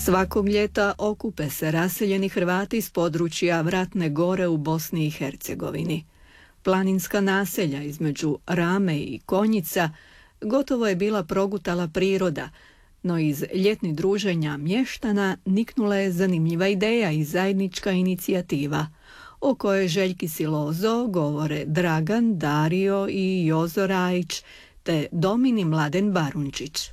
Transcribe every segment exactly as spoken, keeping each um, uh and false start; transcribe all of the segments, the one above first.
Svakog ljeta okupe se raseljeni Hrvati s područja Vratne Gore u Bosni i Hercegovini. Planinska naselja između Rame i Konjica gotovo je bila progutala priroda, no iz ljetnih druženja mještana niknula je zanimljiva ideja i zajednička inicijativa, o kojoj Željki Silozo govore Dragan, Dario i Jozo Rajić, te Domini Mladen Barunčić.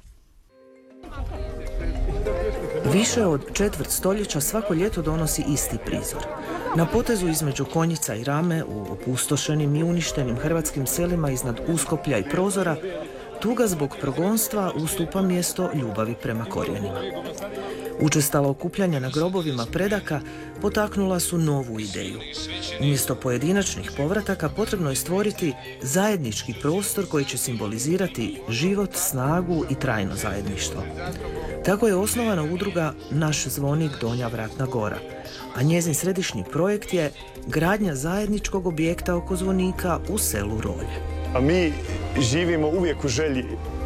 Više od četvrt stoljeća svako ljeto donosi isti prizor. Na potezu između Konjica i Rame, u opustošenim i uništenim hrvatskim selima iznad Uskoplja i Prozora, tuga zbog progonstva ustupa mjesto ljubavi prema korijenima. Učestala okupljanja na grobovima predaka potaknula su novu ideju. Umjesto pojedinačnih povrataka potrebno je stvoriti zajednički prostor koji će simbolizirati život, snagu i trajno zajedništvo. Tako je osnovana udruga Naš zvonik Donja Vratna Gora, a njezin središnji projekt je gradnja zajedničkog objekta oko zvonika u selu Rolje. A mi živimo uvijek u želji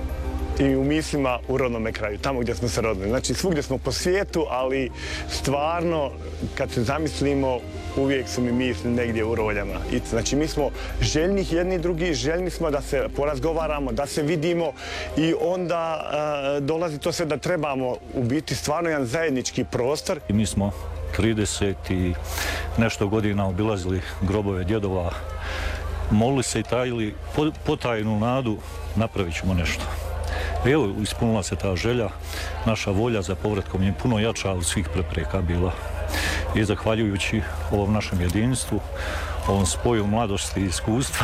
i u mislima u rodnome kraju, tamo gdje smo se rodili. Znači, svugdje smo po svijetu, ali stvarno, kad se zamislimo, uvijek su mi misli negdje u Roljama. I, znači, mi smo željni jedni drugi, željni smo da se porazgovaramo, da se vidimo i onda uh, dolazi to sve da trebamo u biti stvarno jedan zajednički prostor. I mi smo trideset i nešto godina obilazili grobove djedova, molili se i tajili potajnu nadu, napravit ćemo nešto. Evo, ispunila se ta želja, naša volja za povratkom je puno jača od svih prepreka bila. I zahvaljujući ovom našem jedinstvu, ovom spoju mladosti i iskustva,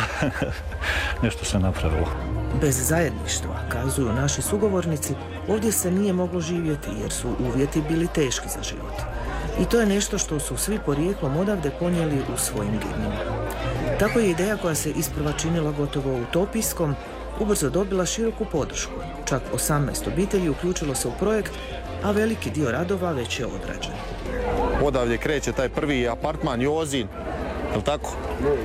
nešto se napravilo. Bez zajedništva, kazuju naši sugovornici, ovdje se nije moglo živjeti jer su uvjeti bili teški za život. I to je nešto što su svi porijeklom odavde ponijeli u svojim genima. Tako je ideja koja se isprva činila gotovo utopijskom, ubrzo dobila široku podršku. Čak osamnaest obitelji uključilo se u projekt, a veliki dio radova već je odrađen. Odavdje kreće taj prvi apartman Jozin, je li tako?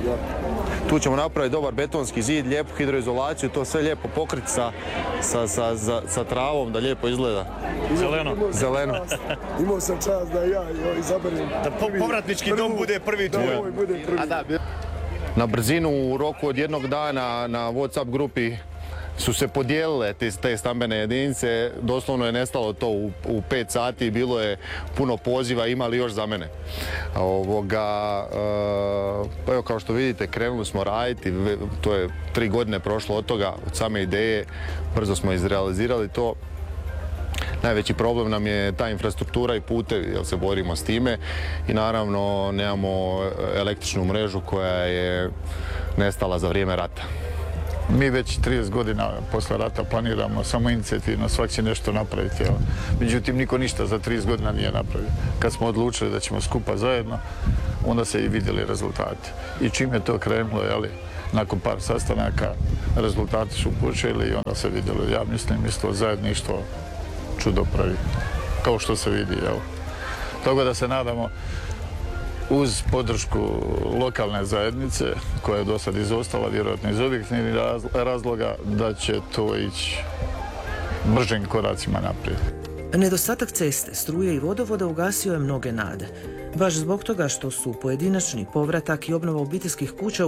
Tu ćemo napraviti dobar betonski zid, lijepu hidroizolaciju, to sve lijepo pokriti sa, sa, sa, sa, sa travom da lijepo izgleda. Zeleno. Zeleno. Imao sam čast da ja izaberem. Da po, povratnički prvu, dom bude prvi tvoj. Da, ovaj bude prvi. A da, na brzinu u roku od jednog dana na WhatsApp grupi su se podijelile te, te stambene jedinice, doslovno je nestalo to u, u pet sati, bilo je puno poziva, imali još za mene. Ovoga, e, evo kao što vidite, krenuli smo raditi, to je tri godine prošlo od toga, od same ideje, brzo smo izrealizirali to. Najveći problem nam je ta infrastruktura i putevi, jer se borimo s time i naravno nemamo električnu mrežu koja je nestala za vrijeme rata. Mi već trideset godina posle rata planiramo samo inicijativno, svak će nešto napraviti. Jel? Međutim, niko ništa za trideset godina nije napravio. Kad smo odlučili da ćemo skupa zajedno, onda se i vidjeli rezultati. I čim je to krenulo, jeli, nakon par sastanaka, rezultati su počeli i onda se vidjeli. Ja mislim, isto zajedništvo čudo pravi, kao što se vidi. Jel? Tako da se nadamo, uz podršku lokalne zajednice, koja je do sad izostala, vjerojatno iz objektivnih razloga, da će to ići bržim koracima naprijed. Nedostatak ceste, struje i vodovoda ugasio je mnoge nade. Baš zbog toga što su pojedinačni povratak i obnova obiteljskih kuća